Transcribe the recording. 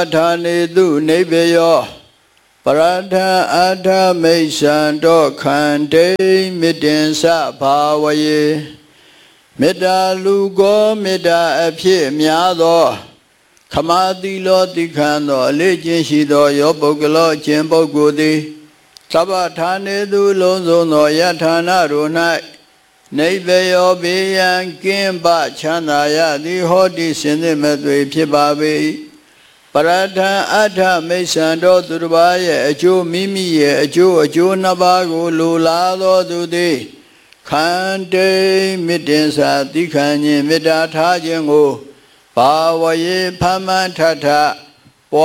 ထာနေတုနိဗ္ဗယောပရထအထမိစ္ဆန္တောခန္တေမေတ္တင်္စဘာဝယေမေတ္တာလူကောမေတ္တာအဖြစ်များသောခမတိလောတိခံသောအလေးချင်းရှိသောယောပုဂ္ဂလောအချင်းပုဂ္ဂိုလ်သည်သဗ္ဗဌာနေတုလုံးစုံသောယထာဏတို့၌နိဗ္ဗယောဘေယံကင်းပချမ်းသာရသည်ဟောတိရှင်သစ်မဲ့သွေဖြစ်ပါပေ၏ပရထံအထမိစ္ဆန္တောသူတစ်ပါးရဲ့အကျိုးမိမိရဲ့အကျိုးနှစ်ပါးကိုလိုလားသောသူသည်ခန္တေမေတ္တင်္စတိခံခြင်းမေတ္တာထားခြင်းကိုဘာဝယေဖမ္မထထ